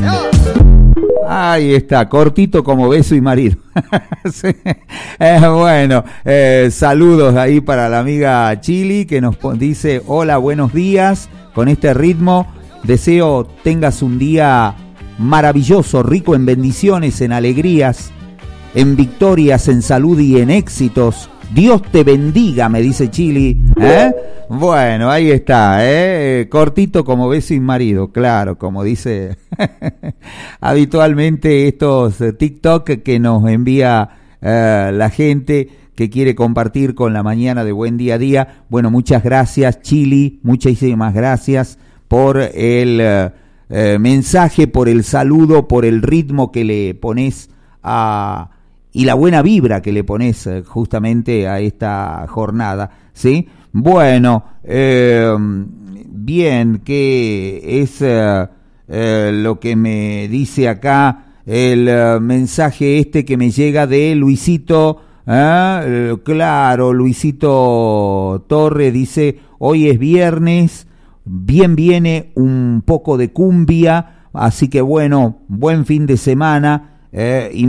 Ahí está, cortito como beso y marido. Sí. Bueno, saludos ahí para la amiga Chili que nos dice: hola, buenos días, con este ritmo deseo tengas un día maravilloso, rico en bendiciones, en alegrías, en victorias, en salud y en éxitos. Dios te bendiga, me dice Chili. Bueno, ahí está, cortito como beso y marido, claro, como dice habitualmente estos TikTok que nos envía la gente que quiere compartir con la mañana de Buen Día a Día. Bueno, muchas gracias, Chili, muchísimas gracias por el mensaje, por el saludo, por el ritmo que le pones y la buena vibra que le pones justamente a esta jornada, ¿sí? Bueno, bien, ¿qué es lo que me dice acá el mensaje este que me llega de Luisito? Claro, Luisito Torre dice: hoy es viernes, bien viene un poco de cumbia, así que bueno, buen fin de semana. Y